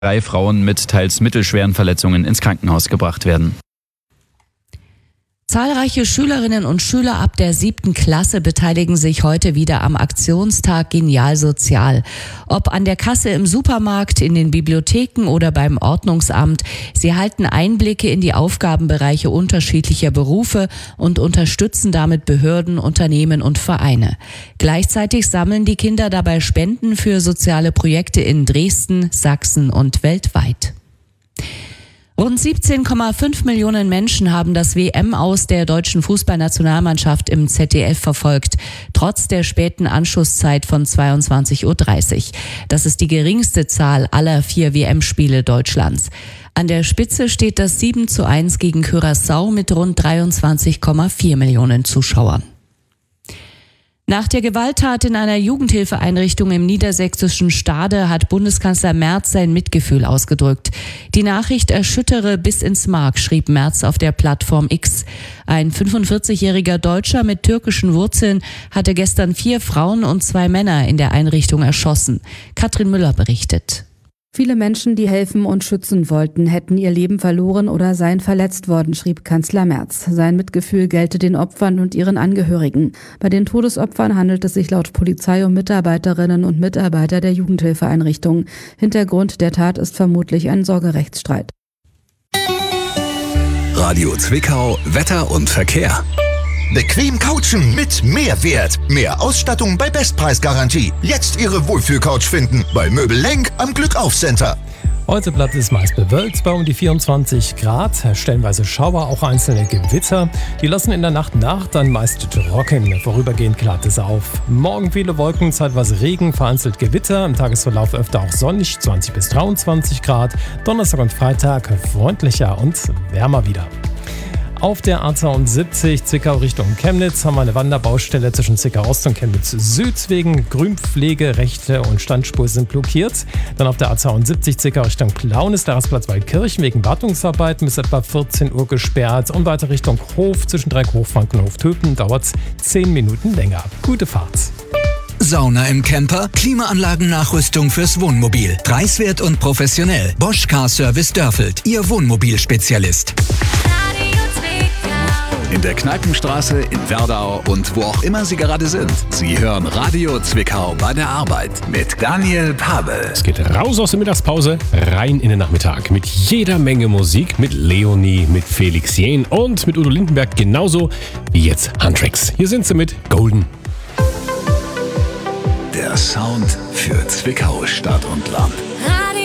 3 Frauen mit teils mittelschweren Verletzungen ins Krankenhaus gebracht werden. Zahlreiche Schülerinnen und Schüler ab der 7. Klasse beteiligen sich heute wieder am Aktionstag Genial Sozial. Ob an der Kasse im Supermarkt, in den Bibliotheken oder beim Ordnungsamt, sie halten Einblicke in die Aufgabenbereiche unterschiedlicher Berufe und unterstützen damit Behörden, Unternehmen und Vereine. Gleichzeitig sammeln die Kinder dabei Spenden für soziale Projekte in Dresden, Sachsen und weltweit. Rund 17,5 Millionen Menschen haben das WM-Aus der deutschen Fußballnationalmannschaft im ZDF verfolgt, trotz der späten Anschlusszeit von 22:30 Uhr. Das ist die geringste Zahl aller 4 WM-Spiele Deutschlands. An der Spitze steht das 7:1 gegen Curaçao mit rund 23,4 Millionen Zuschauern. Nach der Gewalttat in einer Jugendhilfeeinrichtung im niedersächsischen Stade hat Bundeskanzler Merz sein Mitgefühl ausgedrückt. Die Nachricht erschüttere bis ins Mark, schrieb Merz auf der Plattform X. Ein 45-jähriger Deutscher mit türkischen Wurzeln hatte gestern 4 Frauen und 2 Männer in der Einrichtung erschossen. Katrin Müller berichtet. Viele Menschen, die helfen und schützen wollten, hätten ihr Leben verloren oder seien verletzt worden, schrieb Kanzler Merz. Sein Mitgefühl gelte den Opfern und ihren Angehörigen. Bei den Todesopfern handelt es sich laut Polizei um Mitarbeiterinnen und Mitarbeiter der Jugendhilfeeinrichtung. Hintergrund der Tat ist vermutlich ein Sorgerechtsstreit. Radio Zwickau, Wetter und Verkehr. Bequem couchen mit Mehrwert. Mehr Ausstattung bei Bestpreisgarantie. Jetzt Ihre Wohlfühlcouch finden bei Möbel Lenk am Glückauf-Center. Heute bleibt es meist bewölkt bei um die 24 Grad. Stellenweise Schauer, auch einzelne Gewitter. Die lassen in der Nacht nach, dann meist trocken. Vorübergehend klart es auf. Morgen viele Wolken, zeitweise Regen, vereinzelt Gewitter. Im Tagesverlauf öfter auch sonnig, 20 bis 23 Grad. Donnerstag und Freitag freundlicher und wärmer wieder. Auf der A72 Zwickau Richtung Chemnitz haben wir eine Wanderbaustelle zwischen Zwickau Ost und Chemnitz Süd. Wegen Grünpflege, Rechte und Standspur sind blockiert. Dann auf der A72 Zwickau Richtung Plauen ist der Rastplatz Waldkirchen wegen Wartungsarbeiten bis etwa 14 Uhr gesperrt. Und weiter Richtung Hof zwischen Dreieck-Hochfranken und Hoftöpen dauert es 10 Minuten länger. Gute Fahrt. Sauna im Camper, Klimaanlagennachrüstung fürs Wohnmobil. Preiswert und professionell. Bosch Car Service Dörfeld, Ihr Wohnmobilspezialist. In der Kneipenstraße, in Werdau und wo auch immer Sie gerade sind. Sie hören Radio Zwickau bei der Arbeit mit Daniel Pabel. Es geht raus aus der Mittagspause, rein in den Nachmittag. Mit jeder Menge Musik, mit Leonie, mit Felix Jähn und mit Udo Lindenberg, genauso wie jetzt Huntrix. Hier sind sie mit Golden. Der Sound für Zwickau, Stadt und Land.